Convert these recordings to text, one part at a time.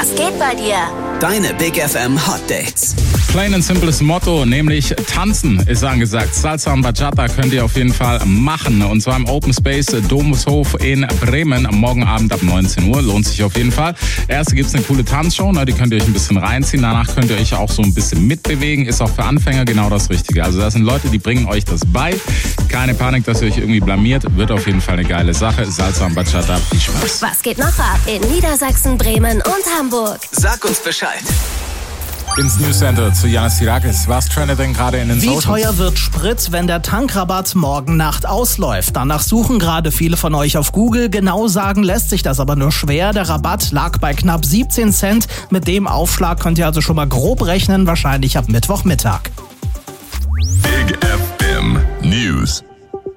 Was geht bei dir? Deine Big FM Hot Dates. Plain and simples Motto, nämlich tanzen ist angesagt. Salsa und Bachata könnt ihr auf jeden Fall machen. Und zwar im Open Space Domushof in Bremen am morgen Abend ab 19 Uhr. Lohnt sich auf jeden Fall. Erst gibt's eine coole Tanzshow, die könnt ihr euch ein bisschen reinziehen. Danach könnt ihr euch auch so ein bisschen mitbewegen. Ist auch für Anfänger genau das Richtige. Also das sind Leute, die bringen euch das bei. Keine Panik, dass ihr euch irgendwie blamiert. Wird auf jeden Fall eine geile Sache. Salsa und Bachata, viel Spaß. Was geht noch ab in Niedersachsen, Bremen und Hamburg? Sag uns Bescheid. Ins Newscenter zu Janis Tirakis. Was trendet denn gerade in den Wie Socials? teuer wird Sprit, wenn der Tankrabatt morgen Nacht ausläuft? Danach suchen gerade viele von euch auf Google. Genau sagen lässt sich das aber nur schwer. Der Rabatt lag bei knapp 17 Cent. Mit dem Aufschlag könnt ihr also schon mal grob rechnen, wahrscheinlich ab Mittwochmittag. Big FM News.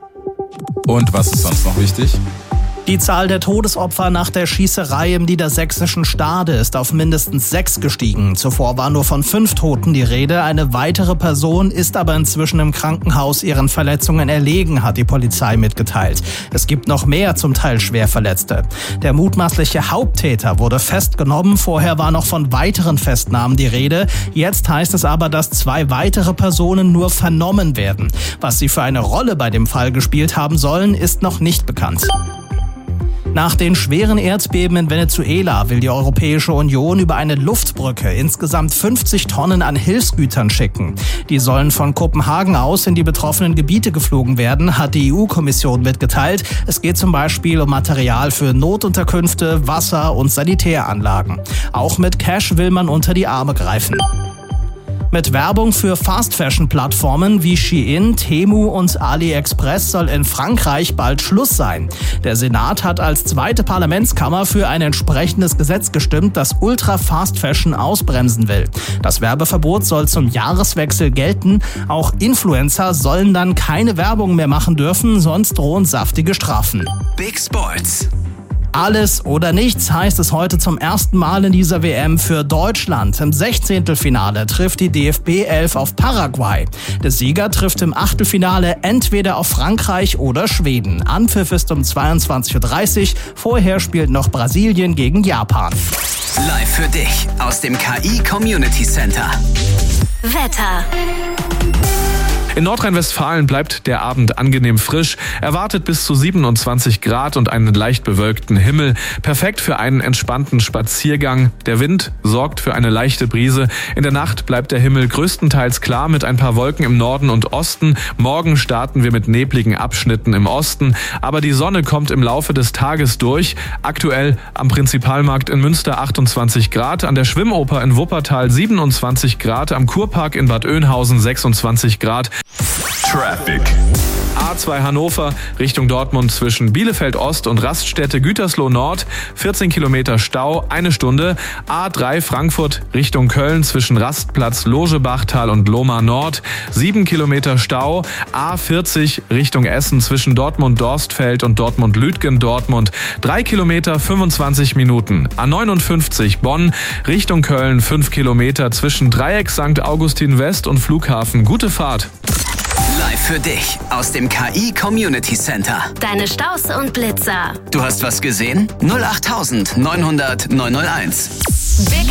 Und was ist sonst noch wichtig? Die Zahl der Todesopfer nach der Schießerei im niedersächsischen Stade ist auf mindestens 6 gestiegen. Zuvor war nur von 5 Toten die Rede. Eine weitere Person ist aber inzwischen im Krankenhaus ihren Verletzungen erlegen, hat die Polizei mitgeteilt. Es gibt noch mehr, zum Teil Schwerverletzte. Der mutmaßliche Haupttäter wurde festgenommen. Vorher war noch von weiteren Festnahmen die Rede. Jetzt heißt es aber, dass 2 weitere Personen nur vernommen werden. Was sie für eine Rolle bei dem Fall gespielt haben sollen, ist noch nicht bekannt. Nach den schweren Erdbeben in Venezuela will die Europäische Union über eine Luftbrücke insgesamt 50 Tonnen an Hilfsgütern schicken. Die sollen von Kopenhagen aus in die betroffenen Gebiete geflogen werden, hat die EU-Kommission mitgeteilt. Es geht zum Beispiel um Material für Notunterkünfte, Wasser- und Sanitäranlagen. Auch mit Cash will man unter die Arme greifen. Mit Werbung für Fast-Fashion-Plattformen wie Shein, Temu und AliExpress soll in Frankreich bald Schluss sein. Der Senat hat als zweite Parlamentskammer für ein entsprechendes Gesetz gestimmt, das Ultra-Fast-Fashion ausbremsen will. Das Werbeverbot soll zum Jahreswechsel gelten. Auch Influencer sollen dann keine Werbung mehr machen dürfen, sonst drohen saftige Strafen. Big Sports. Alles oder nichts heißt es heute zum ersten Mal in dieser WM für Deutschland. Im 16. Finale trifft die DFB 11 auf Paraguay. Der Sieger trifft im Achtelfinale entweder auf Frankreich oder Schweden. Anpfiff ist um 22:30 Uhr. Vorher spielt noch Brasilien gegen Japan. Live für dich aus dem KI Community Center. Wetter. In Nordrhein-Westfalen bleibt der Abend angenehm frisch. Erwartet bis zu 27 Grad und einen leicht bewölkten Himmel. Perfekt für einen entspannten Spaziergang. Der Wind sorgt für eine leichte Brise. In der Nacht bleibt der Himmel größtenteils klar mit ein paar Wolken im Norden und Osten. Morgen starten wir mit nebligen Abschnitten im Osten. Aber die Sonne kommt im Laufe des Tages durch. Aktuell am Prinzipalmarkt in Münster 28 Grad. An der Schwimmoper in Wuppertal 27 Grad. Am Kurpark in Bad Oeynhausen 26 Grad. Traffic. A2 Hannover Richtung Dortmund zwischen Bielefeld Ost und Raststätte Gütersloh Nord, 14 Kilometer Stau, 1 Stunde. A3 Frankfurt Richtung Köln zwischen Rastplatz Logebachtal und Lohmar Nord, 7 Kilometer Stau. A40 Richtung Essen zwischen Dortmund-Dorstfeld und Dortmund-Lütgen-Dortmund, 3 Kilometer 25 Minuten. A59 Bonn Richtung Köln, 5 Kilometer zwischen Dreieck St. Augustin West und Flughafen. Gute Fahrt. Live für dich aus dem KI Community Center. Deine Staus und Blitzer. Du hast was gesehen? 08900 901. Big